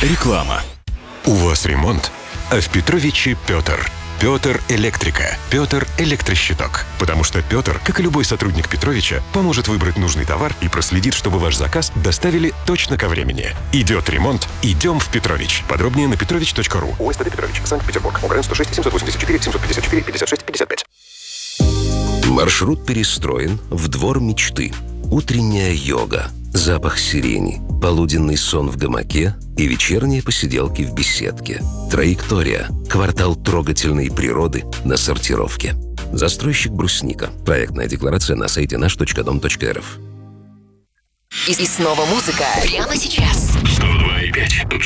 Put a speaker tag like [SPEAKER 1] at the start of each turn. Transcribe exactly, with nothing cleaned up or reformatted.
[SPEAKER 1] Реклама. У вас ремонт, а в Петровиче Петр. Петр Электрика. Петр Электрощиток. Потому что Петр, как и любой сотрудник Петровича, поможет выбрать нужный товар и проследит, чтобы ваш заказ доставили точно ко времени. Идет ремонт, идем в Петрович. Подробнее на петрович точка ру. ОСТД Петрович, Санкт-Петербург. ОГРН сто шесть семьсот восемьдесят четыре семьсот пятьдесят четыре пятьдесят шесть пятьдесят пять.
[SPEAKER 2] Маршрут перестроен в двор мечты. Утренняя йога, запах сирени, полуденный сон в гамаке и вечерние посиделки в беседке. Траектория. Квартал трогательной природы на сортировке. Застройщик «Брусника». Проектная декларация на сайте наш точка дом точка эр эф.
[SPEAKER 3] И, и снова музыка прямо сейчас.
[SPEAKER 4] сто два и пять.